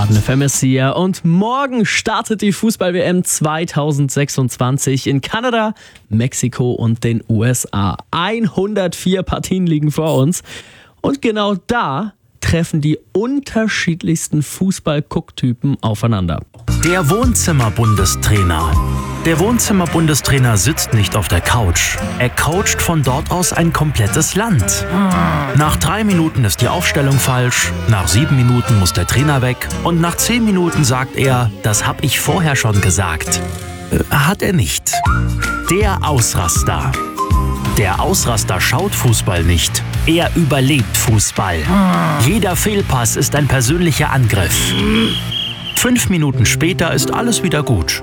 Baden FM ist hier und morgen startet die Fußball-WM 2026 in Kanada, Mexiko und den USA. 104 Partien liegen vor uns und genau da treffen die unterschiedlichsten Fußball-Gucktypen aufeinander. Der Wohnzimmer-Bundestrainer. Der Wohnzimmer-Bundestrainer sitzt nicht auf der Couch. Er coacht von dort aus ein komplettes Land. Nach 3 Minuten ist die Aufstellung falsch, nach 7 Minuten muss der Trainer weg und nach 10 Minuten sagt er, das hab ich vorher schon gesagt. Hat er nicht. Der Ausraster. Der Ausraster schaut Fußball nicht. Er überlebt Fußball. Jeder Fehlpass ist ein persönlicher Angriff. 5 Minuten später ist alles wieder gut.